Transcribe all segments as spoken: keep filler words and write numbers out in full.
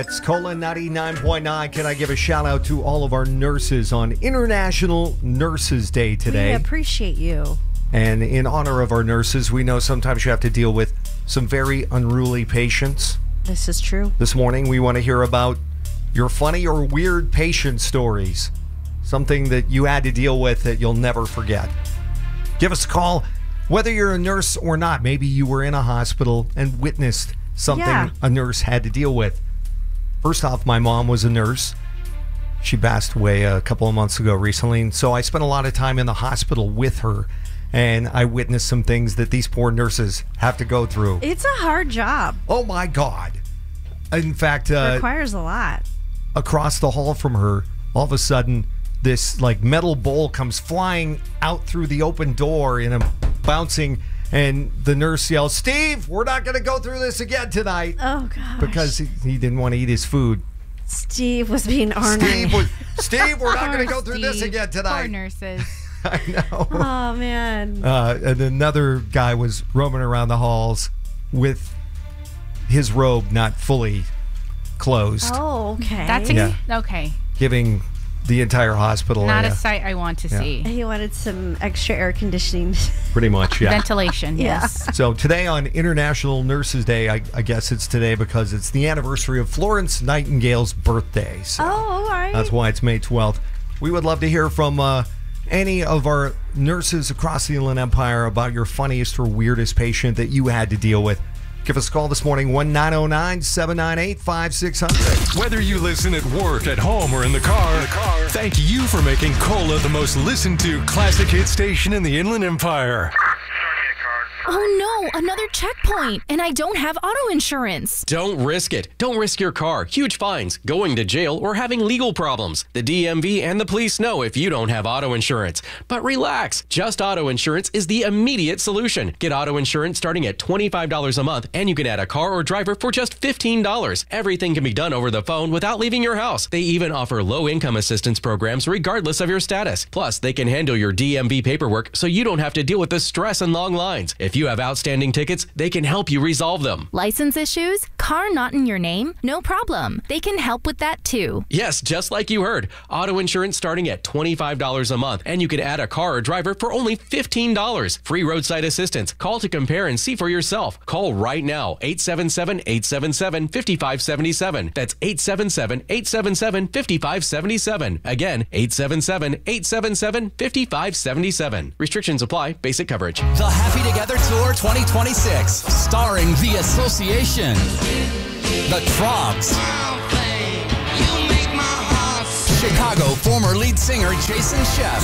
It's Cola ninety-nine point nine. Can I give a shout out to all of our nurses on International Nurses Day today? We appreciate you. And in honor of our nurses, we know sometimes you have to deal with some very unruly patients. This is true. This morning, we want to hear about your funny or weird patient stories. Something that you had to deal with that you'll never forget. Give us a call, whether you're a nurse or not. Maybe you were in a hospital and witnessed something Yeah. a nurse had to deal with. First off, my mom was a nurse. She passed away a couple of months ago recently, and so I spent a lot of time in the hospital with her, and I witnessed some things that these poor nurses have to go through. It's a hard job. Oh my God. In fact, uh, Requires a lot. across the hall from her, all of a sudden, this like metal bowl comes flying out through the open door and I'm bouncing, and the nurse yells, "Steve, we're not going to go through this again tonight." Oh, gosh. Because he, he didn't want to eat his food. Steve was being ornery. Steve, was, Steve, we're not Poor going to go through this Steve. again tonight. Poor nurses. I know. Oh, man. Uh, and another guy was roaming around the halls with his robe not fully closed, Oh, okay. That's Yeah. ex- okay. giving the entire hospital Not a, a sight I want to Yeah. see. He wanted some extra air conditioning. pretty much, yeah. Ventilation, Yeah. yes. So today on International Nurses Day, I, I guess it's today because it's the anniversary of Florence Nightingale's birthday. So Oh, all right. that's why it's May twelfth. We would love to hear from uh, any of our nurses across the Inland Empire about your funniest or weirdest patient that you had to deal with. Give us a call this morning, one nine zero nine, seven nine eight, five six zero zero. Whether you listen at work, at home, or in the car, thank you for making Cola the most listened to classic hit station in the Inland Empire. Oh no, another checkpoint, and I don't have auto insurance. Don't risk it. Don't risk your car, huge fines, going to jail, or having legal problems. The D M V and the police know if you don't have auto insurance. But relax. Just Auto Insurance is the immediate solution. Get auto insurance starting at twenty-five dollars a month, and you can add a car or driver for just fifteen dollars. Everything can be done over the phone without leaving your house. They even offer low-income assistance programs regardless of your status. Plus, they can handle your D M V paperwork so you don't have to deal with the stress and long lines. If you have outstanding tickets, they can help you resolve them. License issues? Car not in your name? No problem. They can help with that too. Yes, just like you heard. Auto insurance starting at twenty-five dollars a month, and you can add a car or driver for only fifteen dollars. Free roadside assistance. Call to compare and see for yourself. Call right now, eight seven seven, eight seven seven, five five seven seven. That's eight seven seven, eight seven seven, five five seven seven. Again, eight seven seven, eight seven seven, five five seven seven. Restrictions apply. Basic coverage. The Happy Together Tour twenty twenty-six, starring The Association, The Troggs, Chicago former lead singer Jason Sheff,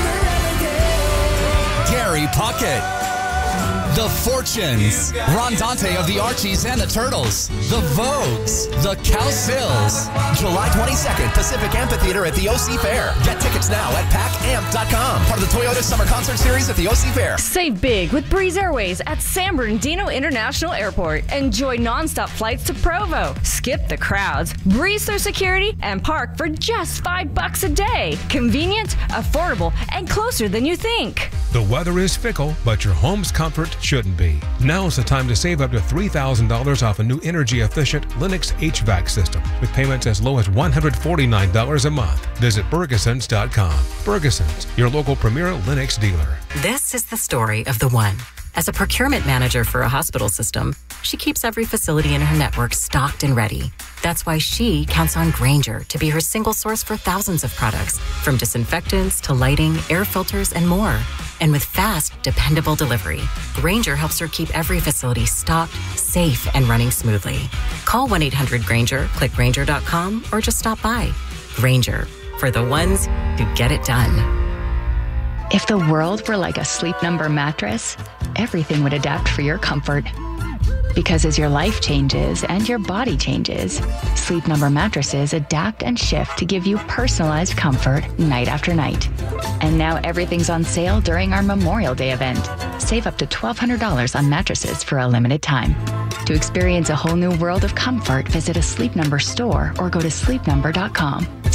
Gary Puckett, The Fortunes, Ron Dante of the Archies and the Turtles, The Vogues, The Cowsills. July twenty-second, Pacific Amphitheater at the O C Fair. Get tickets now at pack amp dot com. Part of the Toyota Summer Concert Series at the O C Fair. Save big with Breeze Airways at San Bernardino International Airport. Enjoy nonstop flights to Provo. Skip the crowds, breeze through security, and park for just five bucks a day. Convenient, affordable, and closer than you think. The weather is fickle, but your home's comfort shouldn't be. Now's the time to save up to three thousand dollars off a new energy-efficient Lennox H V A C system with payments as low as one hundred forty-nine dollars a month. Visit Bergesons dot com. Bergesons, your local premier Lennox dealer. This is the story of the one. As a procurement manager for a hospital system, she keeps every facility in her network stocked and ready. That's why she counts on Grainger to be her single source for thousands of products, from disinfectants to lighting, air filters, and more. And with fast, dependable delivery, Grainger helps her keep every facility stocked, safe, and running smoothly. Call one eight hundred Grainger, click Grainger dot com, or just stop by. Grainger, for the ones who get it done. If the world were like a Sleep Number mattress, everything would adapt for your comfort. Because as your life changes and your body changes, Sleep Number mattresses adapt and shift to give you personalized comfort night after night. And now everything's on sale during our Memorial Day event. Save up to twelve hundred dollars on mattresses for a limited time. To experience a whole new world of comfort, visit a Sleep Number store or go to sleep number dot com.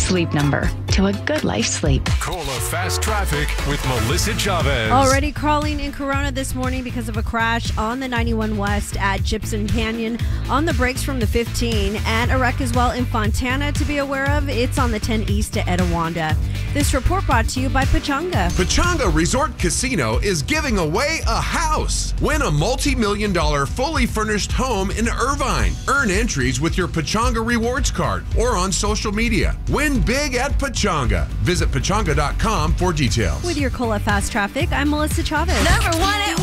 Sleep Number. To a good life sleep. Cola Fast Traffic with Melissa Chavez. Already crawling in Corona this morning because of a crash on the ninety-one West at Gypsum Canyon on the brakes from the fifteen, and a wreck as well in Fontana to be aware of. It's on the ten East to Etiwanda. This report brought to you by Pechanga. Pechanga Resort Casino is giving away a house. Win a multi-million dollar fully furnished home in Irvine. Earn entries with your Pechanga Rewards card or on social media. Win big at Pechanga. Visit pechanga dot com for details. With your Cola Fast Traffic, I'm Melissa Chavez. Number one at